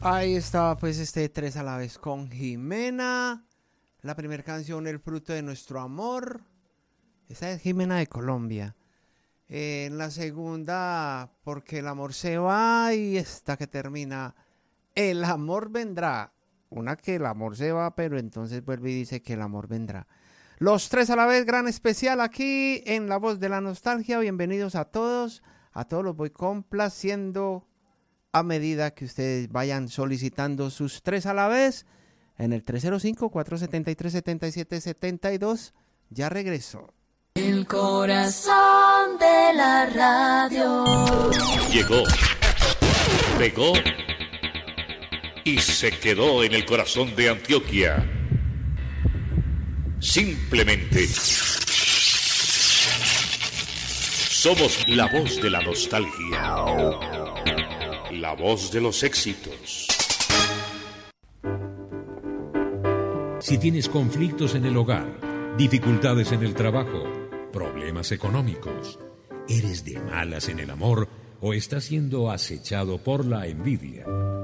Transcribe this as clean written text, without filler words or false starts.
Ahí estaba pues Tres a la vez con Jimena. La primera canción, El fruto de nuestro amor. Esa es Jimena de Colombia. En la segunda, Porque el amor se va. Y esta que termina, El amor vendrá. Una que el amor se va, pero entonces vuelve y dice que el amor vendrá. Los tres a la vez, gran especial aquí en La Voz de la Nostalgia. Bienvenidos a todos. A todos los voy complaciendo a medida que ustedes vayan solicitando sus tres a la vez en el 305-473-7772. Ya regresó. El corazón de la radio. Llegó, pegó y se quedó en el corazón de Antioquia. Simplemente somos la voz de la nostalgia. La voz de los éxitos. Si tienes conflictos en el hogar, dificultades en el trabajo, problemas económicos, eres de malas en el amor o estás siendo acechado por la envidia,